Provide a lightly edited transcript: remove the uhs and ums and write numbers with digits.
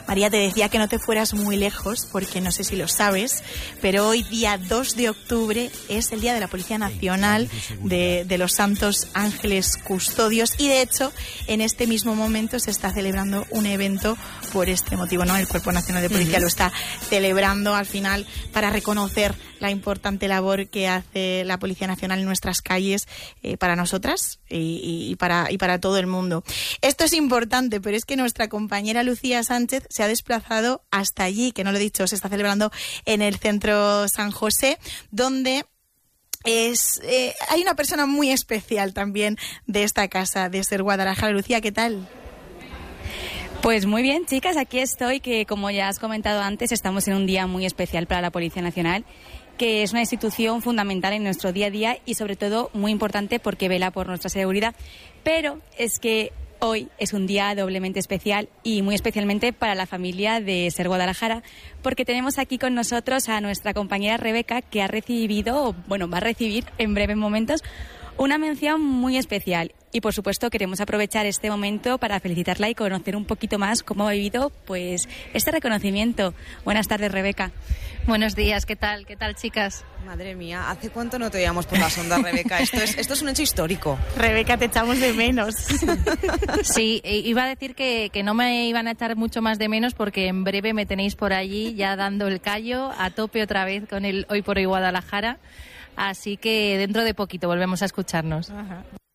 María, te decía que no te fueras muy lejos, porque no sé si lo sabes, pero hoy, día 2 de octubre, es el Día de la Policía Nacional de los Santos Ángeles Custodios, y de hecho, en este mismo momento se está celebrando un evento por este motivo, ¿no? El Cuerpo Nacional de Policía lo está celebrando al final para reconocer la importante labor que hace la Policía Nacional en nuestras calles, para nosotras y para todo el mundo. Esto es importante, pero es que nuestra compañera Lucía Sánchez se ha desplazado hasta allí, que no lo he dicho, se está celebrando en el Centro San José, donde hay una persona muy especial también de esta casa, de Ser Guadalajara. Lucía, ¿qué tal? Pues muy bien, chicas, aquí estoy, que como ya has comentado antes, estamos en un día muy especial para la Policía Nacional, que es una institución fundamental en nuestro día a día y sobre todo muy importante porque vela por nuestra seguridad. Pero es que hoy es un día doblemente especial y muy especialmente para la familia de Ser Guadalajara, porque tenemos aquí con nosotros a nuestra compañera Rebeca, que ha recibido, va a recibir en breves momentos una mención muy especial. Y por supuesto queremos aprovechar este momento para felicitarla y conocer un poquito más cómo ha vivido pues este reconocimiento. Buenas tardes, Rebeca. Buenos días, ¿qué tal? ¿Qué tal, chicas? Madre mía, ¿hace cuánto no te oíamos por las ondas, Rebeca? Esto es un hecho histórico. Rebeca, te echamos de menos. Sí, iba a decir que no me iban a echar mucho más de menos porque en breve me tenéis por allí ya dando el callo a tope otra vez con el Hoy por Hoy Guadalajara. Así que dentro de poquito volvemos a escucharnos. Ajá.